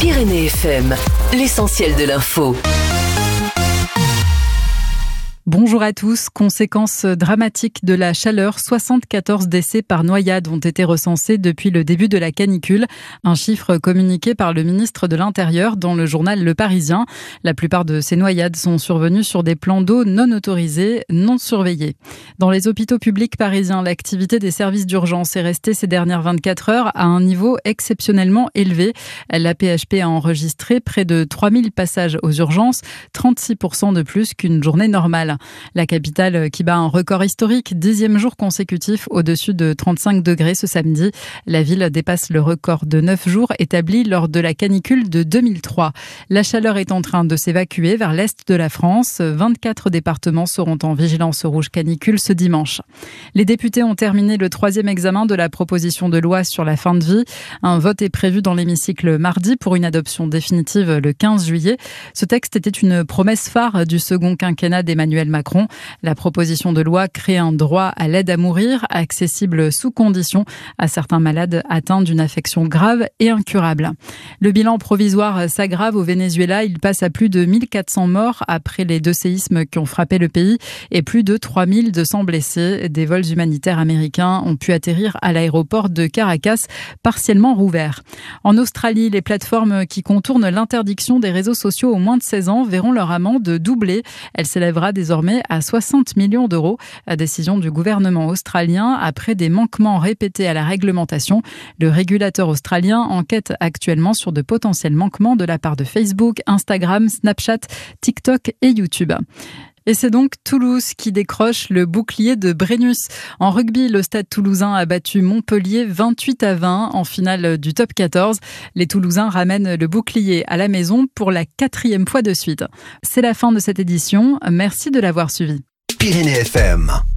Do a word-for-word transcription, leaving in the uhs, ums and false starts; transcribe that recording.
Pyrénées F M, l'essentiel de l'info. Bonjour à tous. Conséquences dramatiques de la chaleur, soixante-quatorze décès par noyade ont été recensés depuis le début de la canicule. Un chiffre communiqué par le ministre de l'Intérieur dans le journal Le Parisien. La plupart de ces noyades sont survenues sur des plans d'eau non autorisés, non surveillés. Dans les hôpitaux publics parisiens, l'activité des services d'urgence est restée ces dernières vingt-quatre heures à un niveau exceptionnellement élevé. La P H P a enregistré près de trois mille passages aux urgences, trente-six pour cent de plus qu'une journée normale. La capitale qui bat un record historique, dixième jour consécutif au-dessus de trente-cinq degrés ce samedi. La ville dépasse le record de neuf jours établi lors de la canicule de deux mille trois. La chaleur est en train de s'évacuer vers l'est de la France. vingt-quatre départements seront en vigilance rouge canicule ce dimanche. Les députés ont terminé le troisième examen de la proposition de loi sur la fin de vie. Un vote est prévu dans l'hémicycle mardi pour une adoption définitive le quinze juillet. Ce texte était une promesse phare du second quinquennat d'Emmanuel Macron. La proposition de loi crée un droit à l'aide à mourir, accessible sous condition à certains malades atteints d'une affection grave et incurable. Le bilan provisoire s'aggrave au Venezuela. Il passe à plus de mille quatre cents morts après les deux séismes qui ont frappé le pays et plus de trois mille deux cents blessés. Des vols humanitaires américains ont pu atterrir à l'aéroport de Caracas, partiellement rouvert. En Australie, les plateformes qui contournent l'interdiction des réseaux sociaux aux moins de seize ans verront leur amende doubler. Elle s'élèvera désormais à soixante millions d'euros. La décision du gouvernement australien après des manquements répétés à la réglementation. Le régulateur australien enquête actuellement sur de potentiels manquements de la part de Facebook, Instagram, Snapchat, TikTok et YouTube. Et c'est donc Toulouse qui décroche le bouclier de Brennus. En rugby, le Stade Toulousain a battu Montpellier vingt-huit à vingt en finale du top quatorze. Les Toulousains ramènent le bouclier à la maison pour la quatrième fois de suite. C'est la fin de cette édition. Merci de l'avoir suivi. Pyrénées F M.